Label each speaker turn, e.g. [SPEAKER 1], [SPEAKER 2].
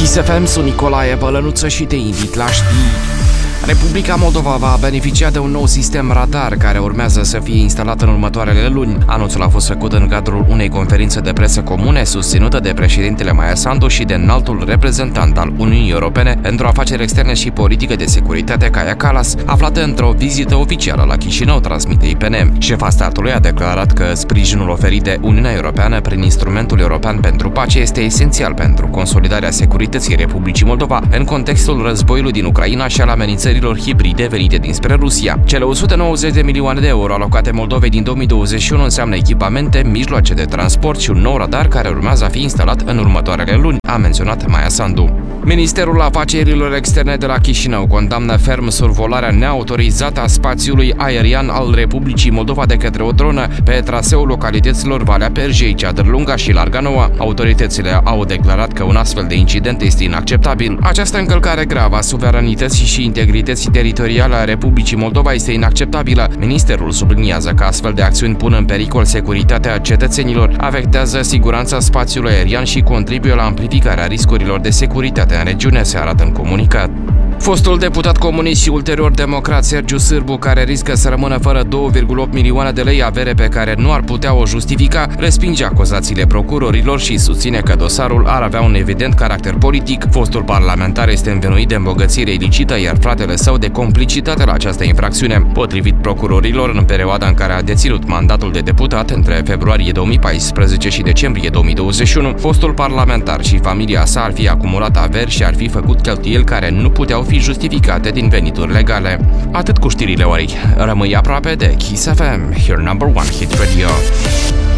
[SPEAKER 1] Kiss FM, sunt Nicolae Bălănuță și te invit la știri. Republica Moldova va beneficia de un nou sistem radar care urmează să fie instalat în următoarele luni. Anunțul a fost făcut în cadrul unei conferințe de presă comune susținută de președintele Maia Sandu și de înaltul reprezentant al Uniunii Europene pentru afaceri externe și politică de securitate Kaja Kallas, aflată într-o vizită oficială la Chișinău, transmite IPN. Șefa statului a declarat că sprijinul oferit de Uniunea Europeană prin Instrumentul European pentru Pace este esențial pentru consolidarea securității Republicii Moldova în contextul războiului din Ucraina și al amenințărilor hibride venite dinspre Rusia. Cele 190 de milioane de euro alocate Moldovei din 2021 înseamnă echipamente, mijloace de transport și un nou radar care urmează a fi instalat în următoarele luni, a menționat Maia Sandu. Ministerul Afacerilor Externe de la Chișinău condamnă ferm survolarea neautorizată a spațiului aerian al Republicii Moldova de către o dronă pe traseul localităților Valea Perjei, Ceadrlunga și Larga Nouă. Autoritățile au declarat că un astfel de incident este inacceptabil. Această încălcare gravă a suveranității și integrității teritoriale a Republicii Moldova este inacceptabilă. Ministerul subliniază că astfel de acțiuni pun în pericol securitatea cetățenilor, afectează siguranța spațiului aerian și contribuie la amplificarea riscurilor de securitate în regiune, se arată în comunicat. Fostul deputat comunist și ulterior democrat Sergiu Sârbu, care riscă să rămână fără 2,8 milioane de lei avere pe care nu ar putea o justifica, respinge acuzațiile procurorilor și susține că dosarul ar avea un evident caracter politic. Fostul parlamentar este învinuit de îmbogățire ilicită, iar fratele său de complicitate la această infracțiune. Potrivit procurorilor, în perioada în care a deținut mandatul de deputat, între februarie 2014 și decembrie 2021, fostul parlamentar și familia sa ar fi acumulat averi și ar fi făcut cheltuieli care nu puteau fi justificate din venituri legale. Atât cu știrile orei. Rămâi aproape de Kiss FM, your number one hit radio.